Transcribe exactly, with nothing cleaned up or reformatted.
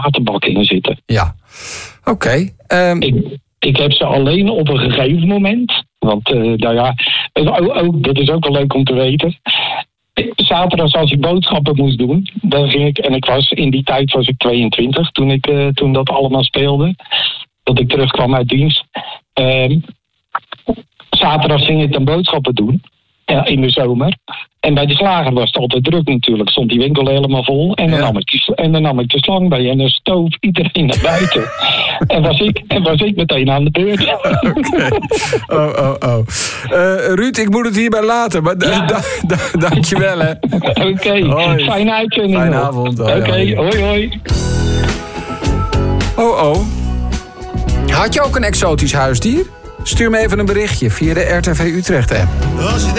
waterbak in zitten. Ja, oké. Okay. Um... Ik, ik heb ze alleen op een gegeven moment. Want uh, nou ja, ook, ook, dat is ook wel leuk om te weten. Zaterdags als ik boodschappen moest doen, dan ging ik, en ik was in die tijd was ik tweeëntwintig toen, ik, uh, toen dat allemaal speelde. Dat ik terugkwam uit dienst. Uh, zaterdags ging ik dan boodschappen doen. Ja, in de zomer. En bij de slager was het altijd druk natuurlijk. Stond die winkel helemaal vol. En dan, ja. nam, ik die, en dan nam ik de slang bij. En dan stoof iedereen naar buiten. en, was ik, en was ik meteen aan de beurt. Oké. Okay. Oh, oh, oh. Uh, Ruud, ik moet het hierbij laten. Maar ja. da, da, da, dankjewel, hè. Oké. Okay. Fijne uitzending. Fijne avond. Oké. Okay. Hoi, hoi. Oh, oh. Had je ook een exotisch huisdier? Stuur me even een berichtje via de R T V Utrecht app.